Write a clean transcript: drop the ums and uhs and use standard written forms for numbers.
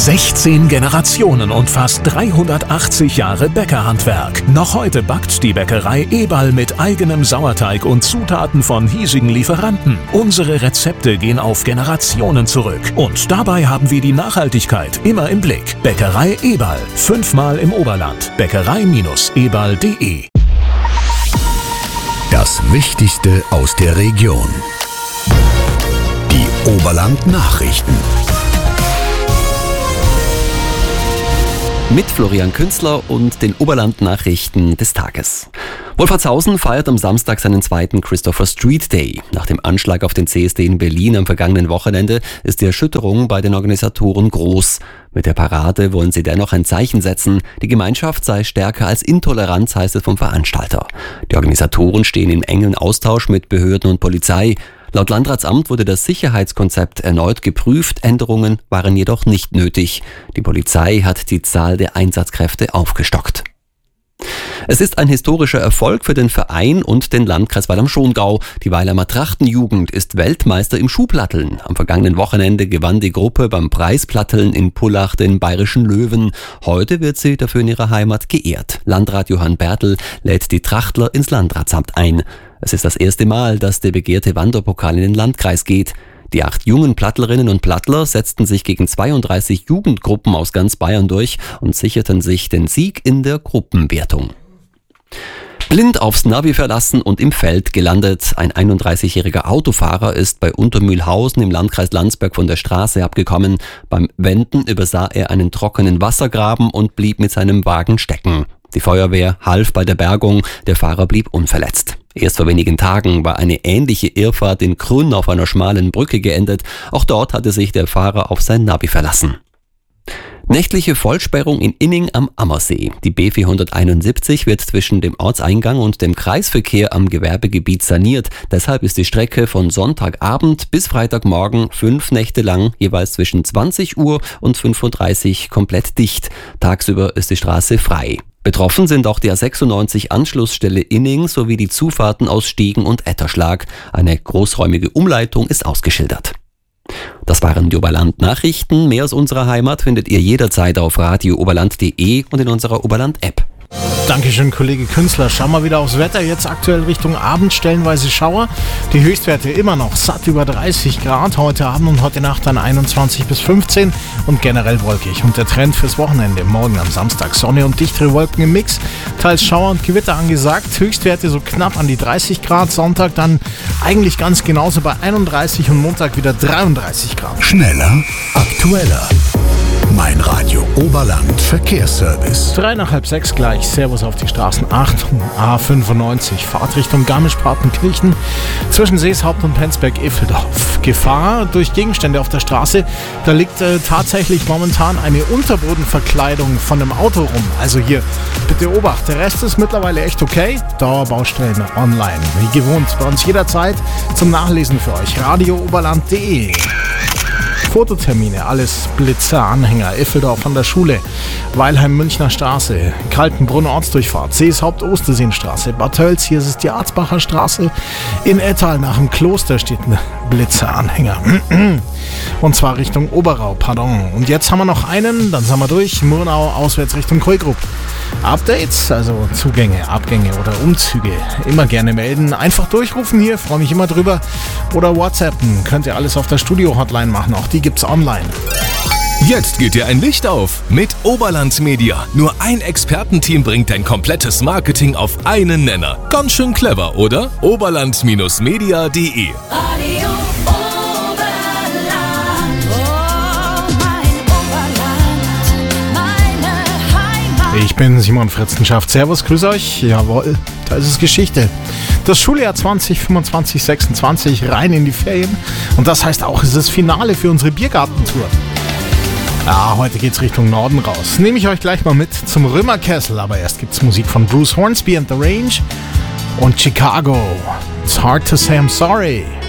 16 Generationen und fast 380 Jahre Bäckerhandwerk. Noch heute backt die Bäckerei Eberl mit eigenem Sauerteig und Zutaten von hiesigen Lieferanten. Unsere Rezepte gehen auf Generationen zurück. Und dabei haben wir die Nachhaltigkeit immer im Blick. Bäckerei Eberl, 5-mal im Oberland. Bäckerei-eberl.de. Das Wichtigste aus der Region. Die Oberland-Nachrichten. Mit Florian Künzler und den Oberland-Nachrichten des Tages. Wolfertshausen feiert am Samstag seinen zweiten Christopher Street Day. Nach dem Anschlag auf den CSD in Berlin am vergangenen Wochenende ist die Erschütterung bei den Organisatoren groß. Mit der Parade wollen sie dennoch ein Zeichen setzen. Die Gemeinschaft sei stärker als Intoleranz, heißt es vom Veranstalter. Die Organisatoren stehen in engem Austausch mit Behörden und Polizei. Laut Landratsamt wurde das Sicherheitskonzept erneut geprüft, Änderungen waren jedoch nicht nötig. Die Polizei hat die Zahl der Einsatzkräfte aufgestockt. Es ist ein historischer Erfolg für den Verein und den Landkreis Weil am Schongau. Die Weiler Trachtenjugend ist Weltmeister im Schuhplatteln. Am vergangenen Wochenende gewann die Gruppe beim Preisplatteln in Pullach den Bayerischen Löwen. Heute wird sie dafür in ihrer Heimat geehrt. Landrat Johann Bertel lädt die Trachtler ins Landratsamt ein. Es ist das erste Mal, dass der begehrte Wanderpokal in den Landkreis geht. Die 8 jungen Plattlerinnen und Plattler setzten sich gegen 32 Jugendgruppen aus ganz Bayern durch und sicherten sich den Sieg in der Gruppenwertung. Blind aufs Navi verlassen und im Feld gelandet. Ein 31-jähriger Autofahrer ist bei Untermühlhausen im Landkreis Landsberg von der Straße abgekommen. Beim Wenden übersah er einen trockenen Wassergraben und blieb mit seinem Wagen stecken. Die Feuerwehr half bei der Bergung, der Fahrer blieb unverletzt. Erst vor wenigen Tagen war eine ähnliche Irrfahrt in Krünn auf einer schmalen Brücke geendet. Auch dort hatte sich der Fahrer auf sein Navi verlassen. Nächtliche Vollsperrung in Inning am Ammersee. Die B471 wird zwischen dem Ortseingang und dem Kreisverkehr am Gewerbegebiet saniert. Deshalb ist die Strecke von Sonntagabend bis Freitagmorgen 5 Nächte lang jeweils zwischen 20 Uhr und 5:30 Uhr komplett dicht. Tagsüber ist die Straße frei. Betroffen sind auch die A96 Anschlussstelle Inning sowie die Zufahrten aus Stiegen und Etterschlag. Eine großräumige Umleitung ist ausgeschildert. Das waren die Oberland-Nachrichten. Mehr aus unserer Heimat findet ihr jederzeit auf radiooberland.de und in unserer Oberland-App. Dankeschön, Kollege Künzler. Schauen wir wieder aufs Wetter. Jetzt aktuell Richtung Abend stellenweise Schauer. Die Höchstwerte immer noch satt über 30 Grad. Heute Abend und heute Nacht dann 21 bis 15 und generell wolkig. Und der Trend fürs Wochenende. Morgen am Samstag Sonne und dichtere Wolken im Mix. Teils Schauer und Gewitter angesagt. Höchstwerte so knapp an die 30 Grad. Sonntag dann eigentlich ganz genauso bei 31 und Montag wieder 33 Grad. Schneller, aktueller. Mein Radio Oberland Verkehrsservice. 5:03 gleich. Servus auf die Straßen 8 und A95. Fahrtrichtung Garmisch-Partenkirchen zwischen Seeshaupt und Penzberg-Effeldorf. Gefahr durch Gegenstände auf der Straße. Da liegt tatsächlich momentan eine Unterbodenverkleidung von einem Auto rum. Also hier, bitte Obacht. Der Rest ist mittlerweile echt okay. Dauerbaustellen online. Wie gewohnt bei uns jederzeit zum Nachlesen für euch. radiooberland.de. Fototermine, alles Blitzer-Anhänger, Effeldorf an der Schule, Weilheim-Münchner Straße, Kaltenbrunner Ortsdurchfahrt, Seeshaupt-Osterseenstraße, Bad Tölz, hier ist es die Arzbacher Straße, in Ettal nach dem Kloster steht ein Blitzer-Anhänger. Und zwar Richtung Oberau, pardon. Und jetzt haben wir noch einen, dann sind wir durch, Murnau auswärts Richtung Kohlgrub. Updates, also Zugänge, Abgänge oder Umzüge, immer gerne melden. Einfach durchrufen hier, freue mich immer drüber. Oder WhatsAppen, könnt ihr alles auf der Studio-Hotline machen, auch die gibt's online. Jetzt geht dir ein Licht auf mit Oberland Media. Nur ein Expertenteam bringt dein komplettes Marketing auf einen Nenner. Ganz schön clever, oder? Oberland-media.de. Ich bin Simon Fritzenschaft. Servus, grüß euch. Jawohl, da ist es Geschichte. Das Schuljahr 2025/26 rein in die Ferien. Und das heißt auch, es ist das Finale für unsere Biergartentour. Ja, heute geht's Richtung Norden raus. Nehme ich euch gleich mal mit zum Römerkessel. Aber erst gibt's Musik von Bruce Hornsby and the Range und Chicago. It's hard to say I'm sorry.